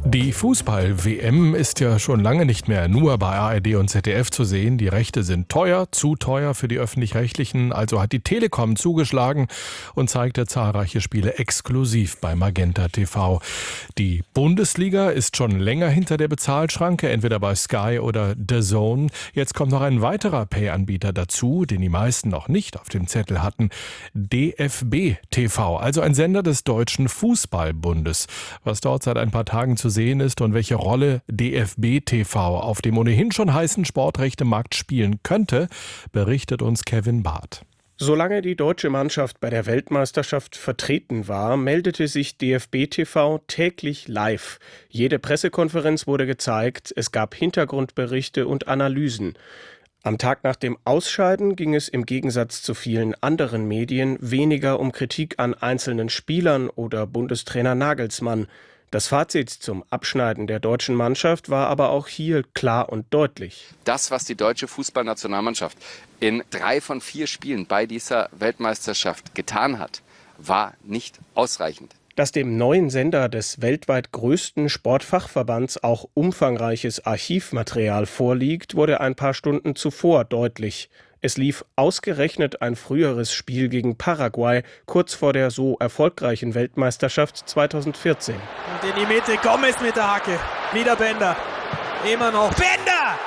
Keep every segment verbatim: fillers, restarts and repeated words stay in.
Die Fußball-W M ist ja schon lange nicht mehr nur bei A R D und Z D F zu sehen. Die Rechte sind teuer, zu teuer für die Öffentlich-Rechtlichen. Also hat die Telekom zugeschlagen und zeigte zahlreiche Spiele exklusiv bei Magenta T V. Die Bundesliga ist schon länger hinter der Bezahlschranke, entweder bei Sky oder D A Z N. Jetzt kommt noch ein weiterer Pay-Anbieter dazu, den die meisten noch nicht auf dem Zettel hatten. D F B T V, also ein Sender des Deutschen Fußballbundes. Was dort seit ein paar Tagen zu sehen ist und welche Rolle D F B T V auf dem ohnehin schon heißen Sportrechtemarkt spielen könnte, berichtet uns Kevin Barth. Solange die deutsche Mannschaft bei der Weltmeisterschaft vertreten war, meldete sich D F B T V täglich live. Jede Pressekonferenz wurde gezeigt, es gab Hintergrundberichte und Analysen. Am Tag nach dem Ausscheiden ging es im Gegensatz zu vielen anderen Medien weniger um Kritik an einzelnen Spielern oder Bundestrainer Nagelsmann. Das Fazit zum Abschneiden der deutschen Mannschaft war aber auch hier klar und deutlich. Das, was die deutsche Fußballnationalmannschaft in drei von vier Spielen bei dieser Weltmeisterschaft getan hat, war nicht ausreichend. Dass dem neuen Sender des weltweit größten Sportfachverbands auch umfangreiches Archivmaterial vorliegt, wurde ein paar Stunden zuvor deutlich. Es lief ausgerechnet ein früheres Spiel gegen Paraguay, kurz vor der so erfolgreichen Weltmeisterschaft zweitausendvierzehn. Und in die Mitte, Gomez mit der Hacke. Wieder Bender. Immer noch Bender!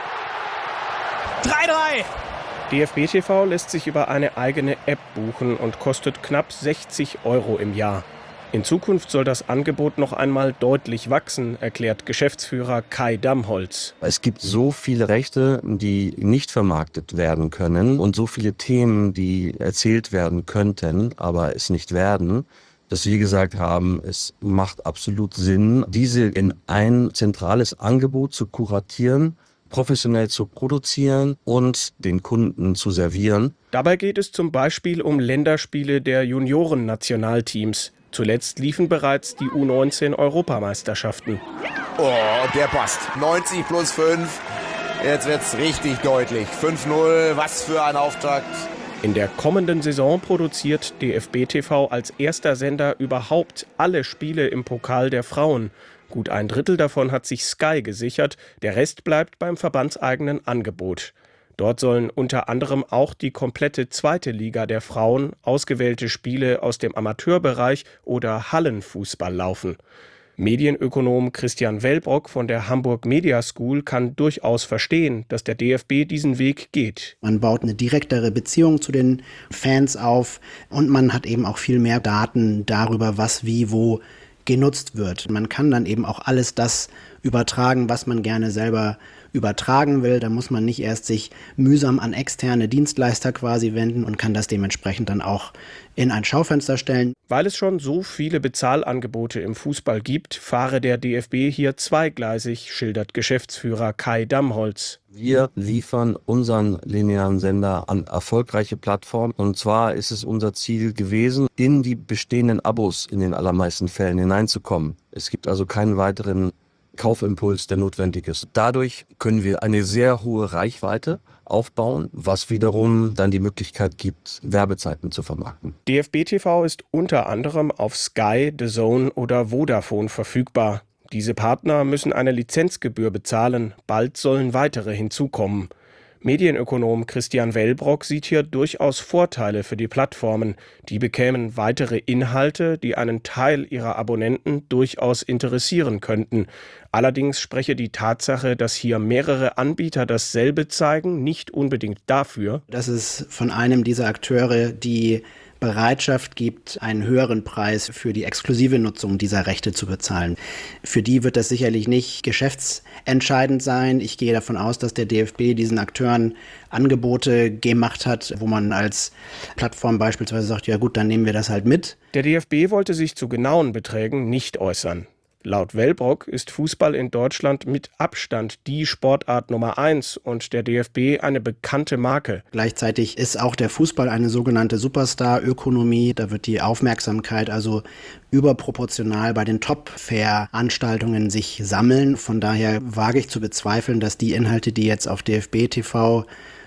drei drei! D F B T V lässt sich über eine eigene App buchen und kostet knapp sechzig Euro im Jahr. In Zukunft soll das Angebot noch einmal deutlich wachsen, erklärt Geschäftsführer Kai Damholz. Es gibt so viele Rechte, die nicht vermarktet werden können und so viele Themen, die erzählt werden könnten, aber es nicht werden, dass wir gesagt haben, es macht absolut Sinn, diese in ein zentrales Angebot zu kuratieren, professionell zu produzieren und den Kunden zu servieren. Dabei geht es zum Beispiel um Länderspiele der Junioren-Nationalteams. Zuletzt liefen bereits die U neunzehn Europameisterschaften. Oh, der passt. neunzig plus fünf. Jetzt wird's richtig deutlich. fünf null, was für ein Auftakt. In der kommenden Saison produziert D F B T V als erster Sender überhaupt alle Spiele im Pokal der Frauen. Gut ein Drittel davon hat sich Sky gesichert, der Rest bleibt beim verbandseigenen Angebot. Dort sollen unter anderem auch die komplette zweite Liga der Frauen, ausgewählte Spiele aus dem Amateurbereich oder Hallenfußball laufen. Medienökonom Christian Wellbrock von der Hamburg Media School kann durchaus verstehen, dass der D F B diesen Weg geht. Man baut eine direktere Beziehung zu den Fans auf und man hat eben auch viel mehr Daten darüber, was wie wo genutzt wird. Man kann dann eben auch alles das übertragen, was man gerne selber übertragen will. Da muss man nicht erst sich mühsam an externe Dienstleister quasi wenden und kann das dementsprechend dann auch in ein Schaufenster stellen. Weil es schon so viele Bezahlangebote im Fußball gibt, fahre der D F B hier zweigleisig, schildert Geschäftsführer Kai Damholz. Wir liefern unseren linearen Sender an erfolgreiche Plattformen. Und zwar ist es unser Ziel gewesen, in die bestehenden Abos in den allermeisten Fällen hineinzukommen. Es gibt also keinen weiteren Kaufimpuls, der notwendig ist. Dadurch können wir eine sehr hohe Reichweite aufbauen, was wiederum dann die Möglichkeit gibt, Werbezeiten zu vermarkten. D F B T V ist unter anderem auf Sky, D A Z N oder Vodafone verfügbar. Diese Partner müssen eine Lizenzgebühr bezahlen. Bald sollen weitere hinzukommen. Medienökonom Christian Wellbrock sieht hier durchaus Vorteile für die Plattformen. Die bekämen weitere Inhalte, die einen Teil ihrer Abonnenten durchaus interessieren könnten. Allerdings spreche die Tatsache, dass hier mehrere Anbieter dasselbe zeigen, nicht unbedingt dafür, dass es von einem dieser Akteure die Bereitschaft gibt, einen höheren Preis für die exklusive Nutzung dieser Rechte zu bezahlen. Für die wird das sicherlich nicht geschäftsentscheidend sein. Ich gehe davon aus, dass der D F B diesen Akteuren Angebote gemacht hat, wo man als Plattform beispielsweise sagt, ja gut, dann nehmen wir das halt mit. Der D F B wollte sich zu genauen Beträgen nicht äußern. Laut Wellbrock ist Fußball in Deutschland mit Abstand die Sportart Nummer eins und der D F B eine bekannte Marke. Gleichzeitig ist auch der Fußball eine sogenannte Superstar-Ökonomie. Da wird die Aufmerksamkeit also überproportional bei den Top-Veranstaltungen sich sammeln. Von daher wage ich zu bezweifeln, dass die Inhalte, die jetzt auf D F B T V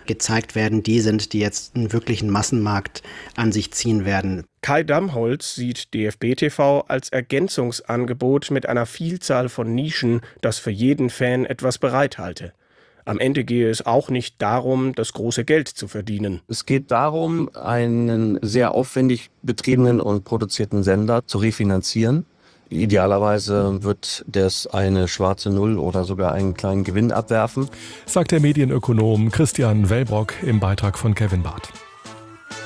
gezeigt werden, die sind, die jetzt einen wirklichen Massenmarkt an sich ziehen werden. Kai Damholz sieht D F B T V als Ergänzungsangebot mit einer Vielzahl von Nischen, das für jeden Fan etwas bereithalte. Am Ende gehe es auch nicht darum, das große Geld zu verdienen. Es geht darum, einen sehr aufwendig betriebenen und produzierten Sender zu refinanzieren. Idealerweise wird das eine schwarze Null oder sogar einen kleinen Gewinn abwerfen, sagt der Medienökonom Christian Wellbrock im Beitrag von Kevin Barth.